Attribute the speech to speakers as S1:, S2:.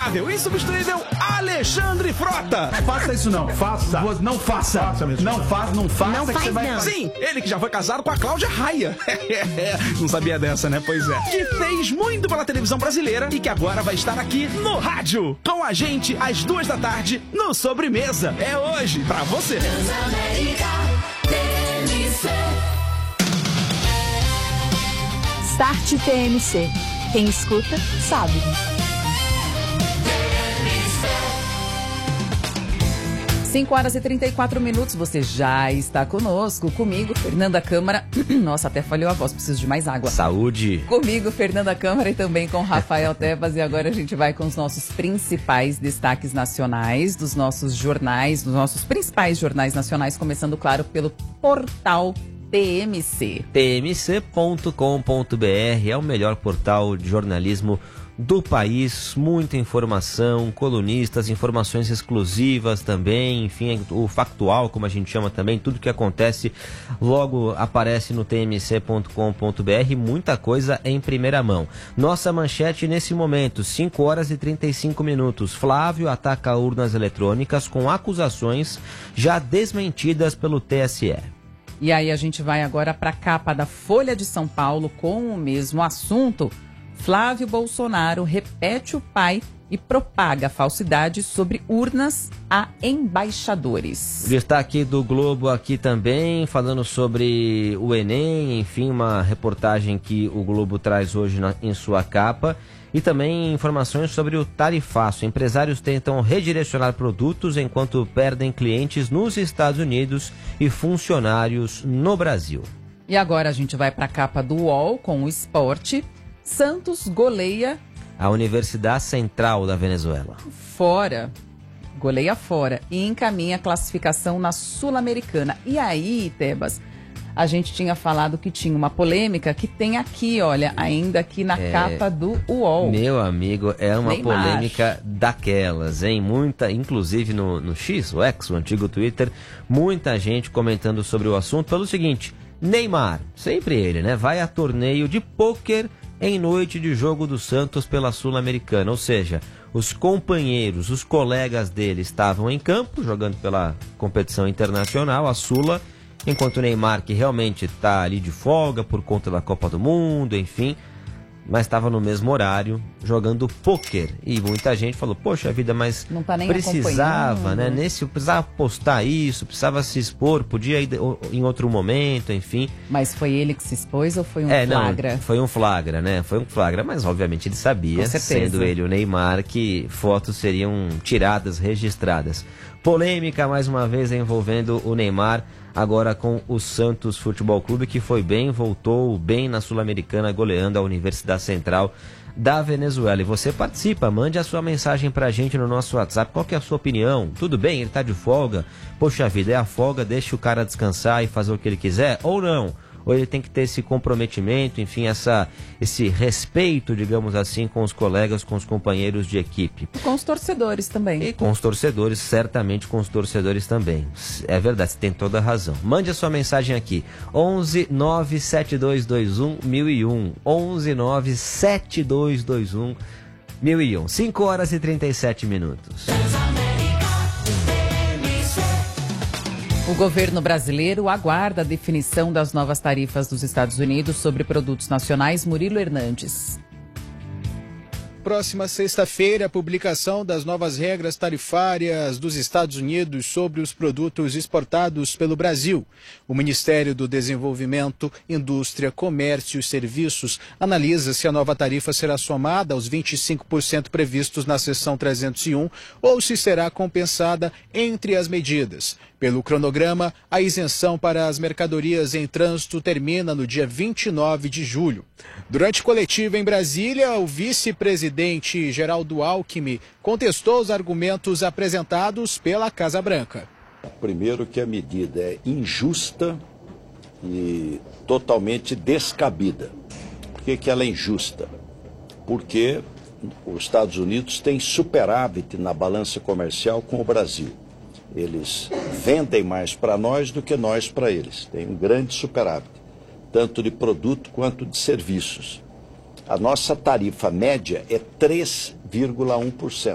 S1: inigualável, insubstituível Alexandre Frota.
S2: Faça isso não, faça. Não faça. Não faça, não faça.
S3: Não
S2: que
S3: faz
S2: você vai...
S3: não.
S1: Sim, ele que já foi casado com a Cláudia Raia. Não sabia dessa, né? Pois é. Que fez muito pela televisão brasileira e que agora vai estar aqui no rádio. Com a gente às 2 da tarde no Sobremesa. É hoje pra você.
S4: Start TMC. Quem escuta, sabe. 5h34, você já está conosco. Comigo, Fernanda Câmara. Nossa, até falhou a voz, preciso de mais água.
S5: Saúde!
S4: Comigo, Fernanda Câmara, e também com Rafael Tebas. E agora a gente vai com os nossos principais destaques nacionais, dos nossos jornais, dos nossos principais jornais nacionais, começando, claro, pelo portal TMC.
S5: tmc.com.br é o melhor portal de jornalismo do país, muita informação, colunistas, informações exclusivas também, enfim, o factual, como a gente chama também, tudo que acontece logo aparece no tmc.com.br, muita coisa em primeira mão. Nossa manchete nesse momento, 5h35, Flávio ataca urnas eletrônicas com acusações já desmentidas pelo TSE.
S4: E aí a gente vai agora para a capa da Folha de São Paulo com o mesmo assunto. Flávio Bolsonaro repete o pai e propaga falsidades sobre urnas a embaixadores.
S5: Destaque do Globo aqui também, falando sobre o Enem, enfim, uma reportagem que o Globo traz hoje em sua capa. E também informações sobre o tarifaço. Empresários tentam redirecionar produtos enquanto perdem clientes nos Estados Unidos e funcionários no Brasil.
S4: E agora a gente vai para a capa do UOL com o esporte. Santos goleia
S5: a Universidade Central da Venezuela.
S4: Goleia fora e encaminha a classificação na Sul-Americana. E aí, Tebas, a gente tinha falado que tinha uma polêmica que tem aqui, olha, ainda aqui na capa do UOL.
S5: Meu amigo, é uma
S4: Neymar.
S5: polêmica daquelas, hein? Muita, inclusive no X, o X, o antigo Twitter, muita gente comentando sobre o assunto pelo seguinte: Neymar, sempre ele, né? Vai a torneio de pôquer em noite de jogo do Santos pela Sul-Americana, ou seja, os companheiros, os colegas dele estavam em campo, jogando pela competição internacional, a Sula, enquanto o Neymar, que realmente está ali de folga por conta da Copa do Mundo, enfim, mas estava no mesmo horário jogando pôquer. E muita gente falou, poxa vida, mas
S4: não tá nem
S5: precisava, né? Precisava postar isso, precisava se expor, podia ir em outro momento, enfim.
S4: Mas foi ele que se expôs ou foi um flagra?
S5: Não, foi um flagra, né? Foi um flagra, mas obviamente ele sabia, sendo ele o Neymar, que fotos seriam tiradas, registradas. Polêmica mais uma vez envolvendo o Neymar, agora com o Santos Futebol Clube, que foi bem, voltou bem na Sul-Americana, goleando a Universidade Central da Venezuela. E você participa, mande a sua mensagem pra gente no nosso WhatsApp. Qual que é a sua opinião? Tudo bem, ele tá de folga? Poxa vida, é a folga, deixa o cara descansar e fazer o que ele quiser? Ou não? Ou ele tem que ter esse comprometimento, enfim, esse respeito, digamos assim, com os colegas, com os companheiros de equipe.
S4: E com os torcedores também.
S5: E com os torcedores, certamente com os torcedores também. É verdade, você tem toda a razão. Mande a sua mensagem aqui, 11 97221 1001, 11 97221 1001, 5h37.
S4: O governo brasileiro aguarda a definição das novas tarifas dos Estados Unidos sobre produtos nacionais. Murilo Hernandes.
S6: Próxima sexta-feira, a publicação das novas regras tarifárias dos Estados Unidos sobre os produtos exportados pelo Brasil. O Ministério do Desenvolvimento, Indústria, Comércio e Serviços analisa se a nova tarifa será somada aos 25% previstos na seção 301 ou se será compensada entre as medidas. Pelo cronograma, a isenção para as mercadorias em trânsito termina no dia 29 de julho. Durante coletiva em Brasília, o vice-presidente Geraldo Alckmin contestou os argumentos apresentados pela Casa Branca.
S7: Primeiro que a medida é injusta e totalmente descabida. Por que ela é injusta? Porque os Estados Unidos têm superávit na balança comercial com o Brasil. Eles vendem mais para nós do que nós para eles. Tem um grande superávit, tanto de produto quanto de serviços. A nossa tarifa média é 3,1%.